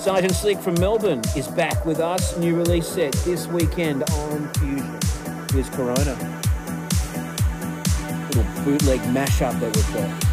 Sergeant Slick from Melbourne is back with us. New release set this weekend on Fusion. Here's Corona. Little bootleg mashup that we've got.